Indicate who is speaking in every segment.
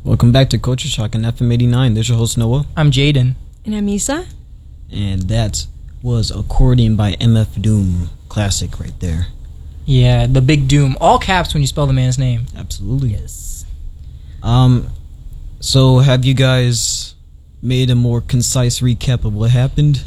Speaker 1: Welcome back to Culture Shock and FM 89. There's your host Noah.
Speaker 2: I'm Jaden.
Speaker 3: And I'm Isa.
Speaker 1: And that was Accordion by MF Doom. Classic right there.
Speaker 2: Yeah, the big Doom. All caps when you spell the man's name.
Speaker 1: Absolutely.
Speaker 2: Yes.
Speaker 1: So have you guys made a more concise recap of what happened?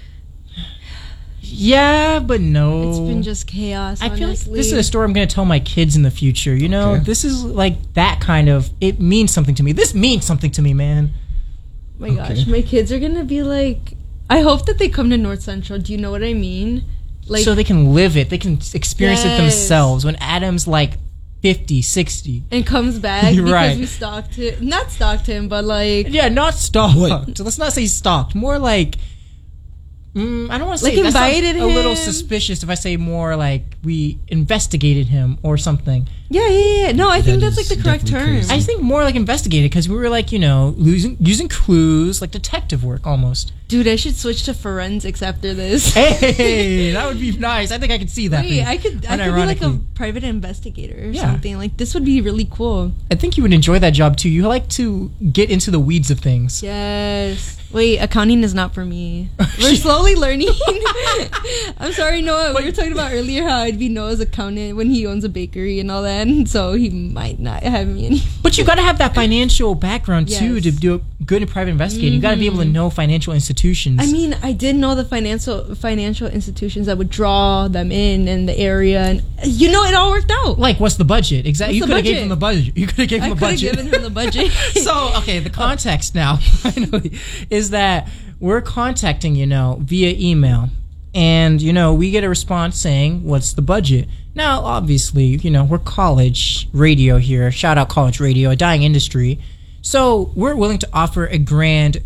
Speaker 2: Yeah, but no.
Speaker 3: It's been just chaos,
Speaker 2: I feel like
Speaker 3: honestly.
Speaker 2: this is a story I'm going to tell my kids in the future. You know,
Speaker 1: Okay.
Speaker 2: This is like that kind of, it means something to me. This means something to me, man.
Speaker 3: Oh my gosh, my kids are gonna be like, I hope that they come to North Central. Do you know what I mean? Like,
Speaker 2: So they can live it. They can experience it
Speaker 3: Yes.
Speaker 2: themselves. When Adam's like 50, 60.
Speaker 3: and comes back
Speaker 2: You're
Speaker 3: because
Speaker 2: right.
Speaker 3: we stalked him. Not stalked him, but like,
Speaker 2: Yeah, not stalked.
Speaker 1: What?
Speaker 2: Let's not say stalked. More like, I don't want to say
Speaker 3: Like
Speaker 2: that sounds
Speaker 3: invited
Speaker 2: a little
Speaker 3: him.
Speaker 2: suspicious if I say more like we investigated him or something.
Speaker 3: yeah. No, I think
Speaker 1: That
Speaker 3: that's like
Speaker 1: is
Speaker 3: the correct
Speaker 1: definitely
Speaker 3: term.
Speaker 1: crazy.
Speaker 2: I think more like investigated because we were like, you know, using clues, like detective work almost.
Speaker 3: Dude, I should switch to forensics after this.
Speaker 2: Hey, that would be nice. I think I could see that.
Speaker 3: Wait, I could be like a
Speaker 2: Unironically.
Speaker 3: private investigator or
Speaker 2: Yeah.
Speaker 3: something. Like, this would be really cool.
Speaker 2: I think you would enjoy that job too. You like to get into the weeds of things.
Speaker 3: Yes. Wait, accounting is not for me. We're slowly learning. I'm sorry, Noah. We were talking about earlier how I'd be Noah's accountant when he owns a bakery and all that. And so he might not have me anymore.
Speaker 2: But you got to have that financial background too
Speaker 3: Yes.
Speaker 2: to do good in private investigating. You got to be able to know financial institutions.
Speaker 3: I mean, I did know the financial institutions that would draw them in the area. And, you know, it all worked out.
Speaker 2: like, what's the budget? Exactly.
Speaker 3: What's
Speaker 2: You
Speaker 3: the
Speaker 2: could have
Speaker 3: budget?
Speaker 2: given him the budget. You could have given
Speaker 3: I
Speaker 2: him the
Speaker 3: could have
Speaker 2: budget.
Speaker 3: given him the budget.
Speaker 2: So, okay, the context now, finally, is that we're contacting, you know, via email. And, you know, we get a response saying, what's the budget? Now, obviously, you know, we're college radio here. Shout out college radio, a dying industry. So we're willing to offer a grand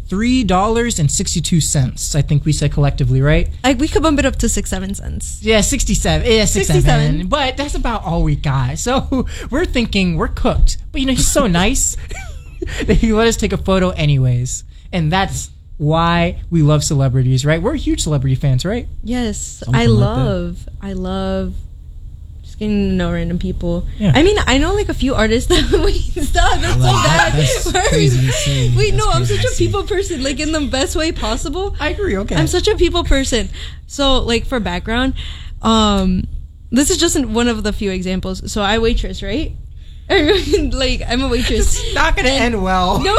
Speaker 2: $3.62. I think we said collectively, right?
Speaker 3: We could bump it up to 6-7 cents.
Speaker 2: Yeah, 67. Yeah, 67.
Speaker 3: 67.
Speaker 2: But that's about all we got. So we're thinking we're cooked. But, you know, he's so nice that he let us take a photo anyways. And that's why we love celebrities, right? We're huge celebrity fans, right?
Speaker 3: Yes,
Speaker 1: Something
Speaker 3: I
Speaker 1: like
Speaker 3: love just getting to know random people.
Speaker 2: Yeah.
Speaker 3: I mean, I know like a few artists that wait, stop, that's so bad.
Speaker 1: That's crazy to say.
Speaker 3: Wait,
Speaker 1: That's
Speaker 3: no, I'm
Speaker 1: crazy
Speaker 3: such
Speaker 1: to
Speaker 3: a
Speaker 1: say.
Speaker 3: people person, like in the best way possible.
Speaker 2: I agree, okay.
Speaker 3: I'm such a people person. So, like for background, this is just one of the few examples. So I waitress, right? Like I'm a waitress.
Speaker 2: not going to end well.
Speaker 3: No,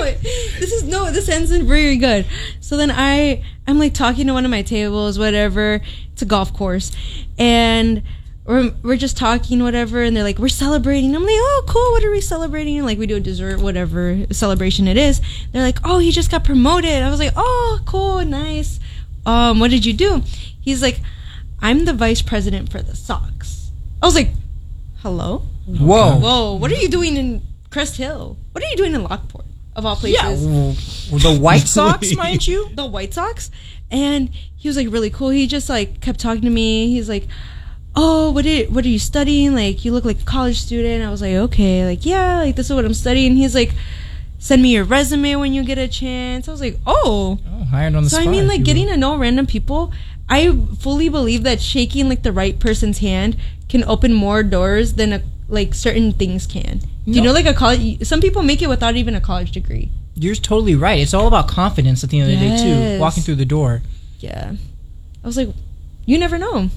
Speaker 3: this ends in very good. So then I'm like talking to one of my tables, whatever. It's a golf course, and we're just talking, whatever. And they're like, we're celebrating. I'm like, oh, cool. What are we celebrating? Like we do a dessert, whatever celebration it is. They're like, oh, he just got promoted. I was like, oh, cool, nice. What did you do? He's like, I'm the vice president for the Sox. I was like, hello. Whoa, what are you doing in Crest Hill? What are you doing in Lockport, of all places?
Speaker 2: Yeah, well, the White Sox, mind you.
Speaker 3: The White Sox. And he was like really cool. He just like kept talking to me. He's like, oh, what are you studying? Like, you look like a college student. I was like, okay, like, yeah, like this is what I'm studying. He's like, send me your resume when you get a chance. I was like, oh.
Speaker 2: Hired on the
Speaker 3: So
Speaker 2: spot.
Speaker 3: I mean,
Speaker 2: if
Speaker 3: like
Speaker 2: you
Speaker 3: getting
Speaker 2: will.
Speaker 3: to know random people, I fully believe that shaking like the right person's hand can open more doors than like certain things can. Do you know, like a college? Some people make it without even a college degree.
Speaker 2: You're totally right. It's all about confidence at the end of the day, too.
Speaker 3: Yes.
Speaker 2: Walking through the door.
Speaker 3: Yeah, I was like, you never know.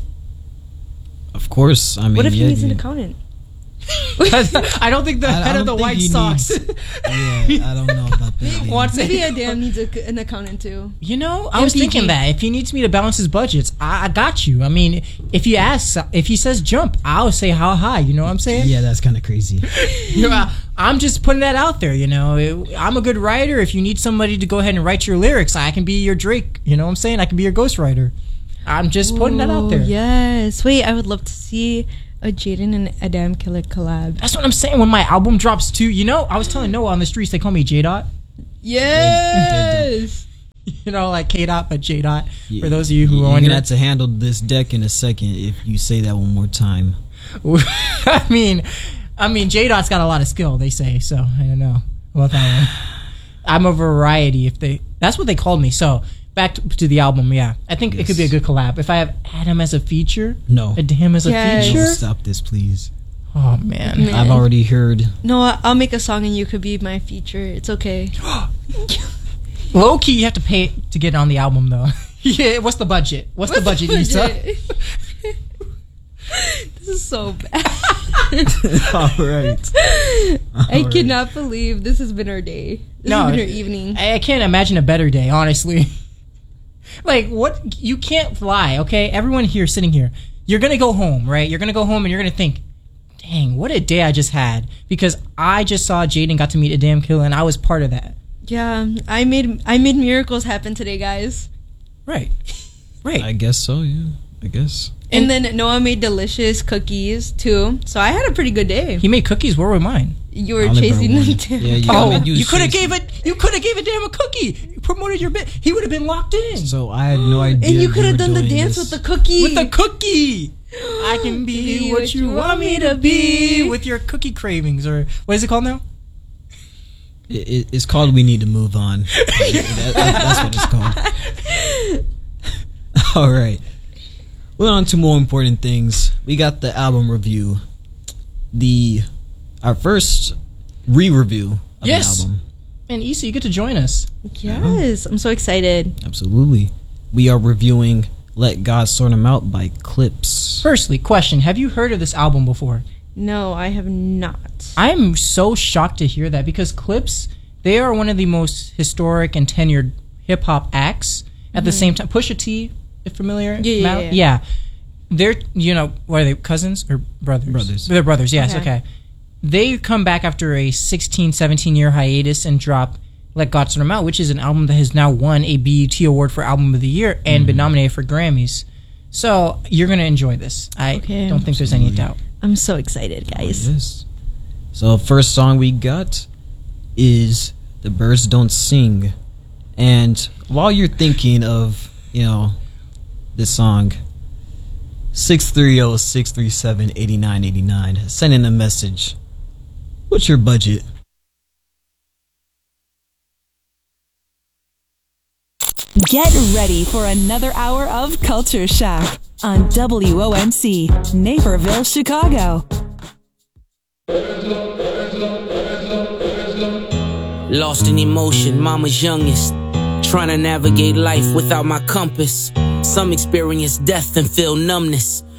Speaker 1: Of course. I mean,
Speaker 3: What if he
Speaker 1: yeah,
Speaker 3: needs an
Speaker 1: you-
Speaker 3: accountant?
Speaker 2: I don't think the
Speaker 1: I
Speaker 2: head of
Speaker 1: don't
Speaker 2: the
Speaker 1: think
Speaker 2: White
Speaker 1: he
Speaker 2: Sox
Speaker 1: needs- Yeah, I don't know about that.
Speaker 2: wants
Speaker 3: Maybe
Speaker 2: it.
Speaker 3: Adam needs an accountant too.
Speaker 2: You know, I was
Speaker 3: MPG.
Speaker 2: thinking that if he needs me to balance his budgets, I got you. I mean, if he says jump, I'll say how high. You know what I'm saying?
Speaker 1: Yeah, that's kind of crazy.
Speaker 2: You know, I'm just putting that out there. You know, I'm a good writer. If you need somebody to go ahead and write your lyrics, I can be your Drake. You know what I'm saying? I can be your ghostwriter. I'm just putting that out
Speaker 3: Ooh,
Speaker 2: there.
Speaker 3: Yes. Wait, I would love to see a Jaden and Adam Killer collab.
Speaker 2: That's what I'm saying. When my album drops too, you know, I was telling Noah on the streets, they call me J Dot.
Speaker 3: Yes.
Speaker 2: You know, like K Dot, but J Dot.
Speaker 1: Yeah,
Speaker 2: For those of you who
Speaker 1: you're
Speaker 2: are on
Speaker 1: gonna
Speaker 2: your,
Speaker 1: have to handle this deck in a second if you say that one more time.
Speaker 2: I mean, J Dot's got a lot of skill. They say so. I don't know about that one. I'm a variety. That's what they called me. So back to the album. Yeah, I think it could be a good collab. If I have Adam as a feature,
Speaker 1: No.
Speaker 2: him as a
Speaker 3: Yes.
Speaker 2: feature.
Speaker 1: Don't stop this, please.
Speaker 2: Oh man.
Speaker 3: Man.
Speaker 1: I've already heard.
Speaker 3: No, I'll make a song and you could be my feature. It's okay.
Speaker 2: Low key, you have to pay to get on the album though. Yeah. What's the budget? What's the budget, Lisa?
Speaker 3: This is so bad.
Speaker 1: All right.
Speaker 3: I cannot believe this has been our day. This has been our evening.
Speaker 2: I can't imagine a better day, honestly. Like, what? You can't lie, okay? Everyone here, sitting here, you're going to go home, right? You're going to go home and you're going to think, dang, what a day I just had. Because I just saw Jaden got to meet Adam Killa, and I was part of that.
Speaker 3: Yeah, I made miracles happen today, guys.
Speaker 2: Right. Right.
Speaker 1: I guess so, yeah. I guess.
Speaker 3: And then Noah made delicious cookies, too. So I had a pretty good day.
Speaker 2: He made cookies. Where were mine?
Speaker 3: You were chasing them, too.
Speaker 1: Yeah,
Speaker 2: you could have gave a damn a cookie. You promoted your bit. He would have been locked in.
Speaker 1: So I had no idea.
Speaker 3: And you could have
Speaker 1: were
Speaker 3: done the
Speaker 1: doing
Speaker 3: dance
Speaker 1: this.
Speaker 3: with the cookie.
Speaker 2: With the cookie. I can be what you want me to be. With your cookie cravings. Or what is it called now?
Speaker 1: It's called We Need to Move On. That's what it's called. All right. We're on to more important things. We got the album review. Our first re-review of the album.
Speaker 2: And Issa, you get to join us.
Speaker 3: Yes, I'm so excited.
Speaker 1: Absolutely. We are reviewing Let God Sort 'Em Out by Clips.
Speaker 2: Firstly, question. Have you heard of this album before?
Speaker 3: No, I have not.
Speaker 2: I'm so shocked to hear that because Clips, they are one of the most historic and tenured hip-hop acts. At the same time, Pusha T, if familiar? Yeah. They're, what are they, cousins or brothers?
Speaker 1: Brothers.
Speaker 2: They're brothers, yes, okay. They come back after a 16, 17-year hiatus and drop Let God Sort 'Em Out, which is an album that has now won a BET Award for Album of the Year and been nominated for Grammys. So you're going to enjoy this. I don't think there's any doubt.
Speaker 3: I'm so excited, guys.
Speaker 1: Yes. So first song we got is The Birds Don't Sing. And while you're thinking of, this song, 630-637-8989, send in a message. What's your budget?
Speaker 4: Get ready for another hour of Culture Shock on WONC, Naperville, Chicago.
Speaker 5: Lost in emotion, mama's youngest. Trying to navigate life without my compass. Some experience death and feel numbness.